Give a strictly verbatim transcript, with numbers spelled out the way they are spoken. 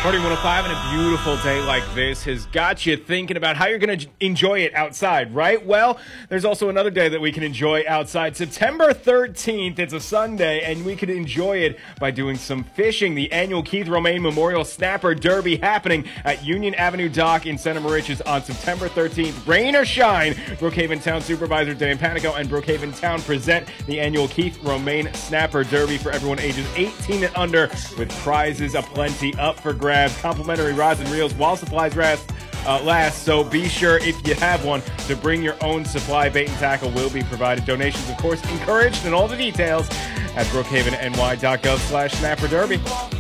Party one oh five and a beautiful day like this has got you thinking about how you're going to enjoy it outside, right? Well, there's also another day that we can enjoy outside. September thirteenth, it's a Sunday, and we could enjoy it by doing some fishing. The annual Keith Romaine Memorial Snapper Derby happening at Union Avenue Dock in Center Moriches on September thirteenth. Rain or shine, Brookhaven Town Supervisor Dan Panico and Brookhaven Town present the annual Keith Romaine Snapper Derby for everyone ages eighteen and under, with prizes aplenty up for grabs, complimentary rods and reels while supplies last, uh, last. So be sure, if you have one, to bring your own supply. Bait and tackle will be provided. Donations, of course, encouraged, and all the details at brookhaven n y dot gov slash snapper derby.